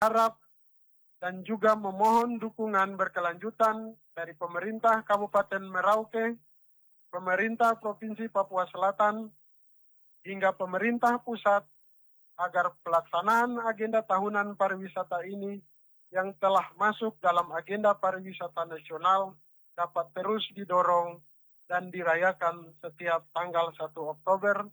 harap dan juga memohon dukungan berkelanjutan dari pemerintah Kabupaten Merauke, pemerintah Provinsi Papua Selatan, hingga pemerintah pusat agar pelaksanaan agenda tahunan pariwisata ini yang telah masuk dalam agenda pariwisata nasional dapat terus didorong dan dirayakan setiap tanggal 1 Oktober,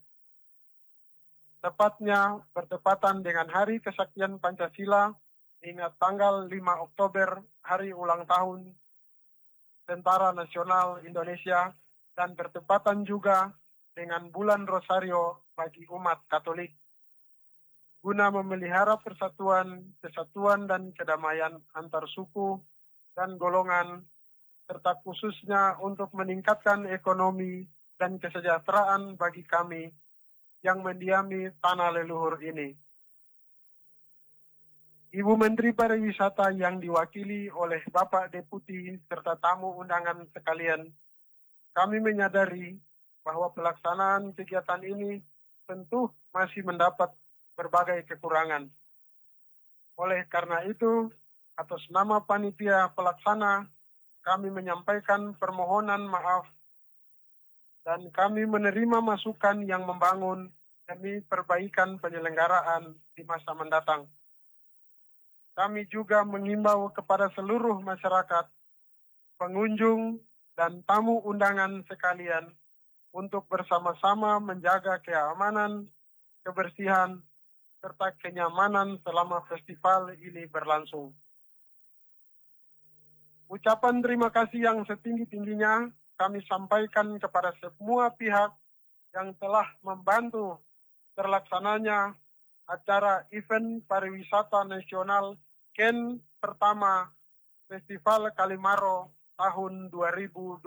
tepatnya bertepatan dengan Hari Kesaktian Pancasila, hingga tanggal 5 Oktober, Hari Ulang Tahun Tentara Nasional Indonesia, dan bertepatan juga dengan bulan Rosario bagi umat Katolik, guna memelihara persatuan, kesatuan, dan kedamaian antar suku dan golongan, serta khususnya untuk meningkatkan ekonomi dan kesejahteraan bagi kami yang mendiami tanah leluhur ini. Ibu Menteri Pariwisata yang diwakili oleh Bapak Deputi serta tamu undangan sekalian, kami menyadari bahwa pelaksanaan kegiatan ini tentu masih mendapat berbagai kekurangan. Oleh karena itu, atas nama panitia pelaksana, kami menyampaikan permohonan maaf dan kami menerima masukan yang membangun demi perbaikan penyelenggaraan di masa mendatang. Kami juga mengimbau kepada seluruh masyarakat, pengunjung, dan tamu undangan sekalian untuk bersama-sama menjaga keamanan, kebersihan, serta kenyamanan selama festival ini berlangsung. Ucapan terima kasih yang setinggi-tingginya kami sampaikan kepada semua pihak yang telah membantu terlaksananya acara event pariwisata nasional KEN pertama Festival Kalimaro tahun 2026.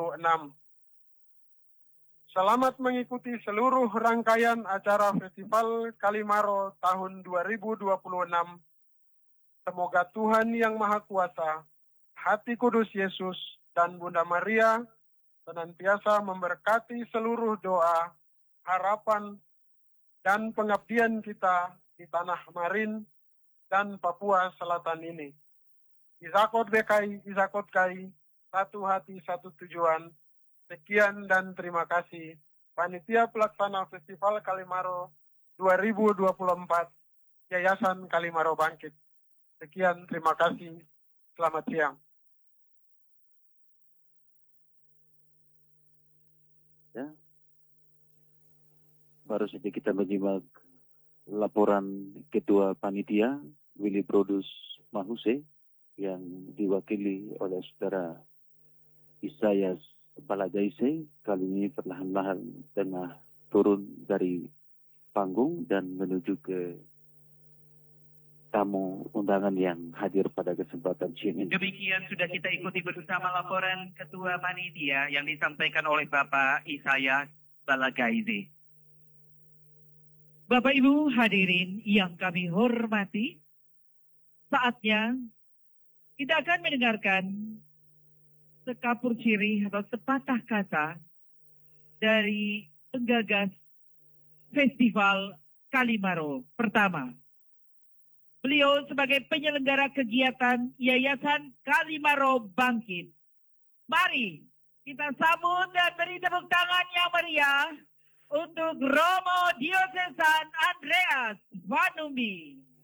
Selamat mengikuti seluruh rangkaian acara Festival Kalimaro tahun 2026. Semoga Tuhan Yang Maha Kuasa, Hati Kudus Yesus, dan Bunda Maria senantiasa memberkati seluruh doa, harapan, dan pengabdian kita di Tanah Marin dan Papua Selatan ini. Izakot Bekai, Izakot Kai, satu hati, satu tujuan. Sekian dan terima kasih. Panitia Pelaksana Festival Kalimaro 2024, Yayasan Kalimaro Bangkit. Sekian, terima kasih. Selamat siang. Ya. Baru saja kita menyimak laporan Ketua Panitia Willy Brodus Mahuse yang diwakili oleh Saudara Isayas Baladaise. Kali ini perlahan-lahan tengah turun dari panggung dan menuju ke tamu undangan yang hadir pada kesempatan siang ini. Demikian sudah kita ikuti bersama laporan Ketua Panitia yang disampaikan oleh Bapak Isayas Baladaise. Bapak Ibu hadirin yang kami hormati, saatnya kita akan mendengarkan sekapur ciri atau sepatah kata dari penggagas Festival Kalimaro pertama. Beliau sebagai penyelenggara kegiatan Yayasan Kalimaro Bangkit. Mari kita sambut dan beri tepuk tangan yang meriah untuk Romo Diocesan Andreas Vanumbi.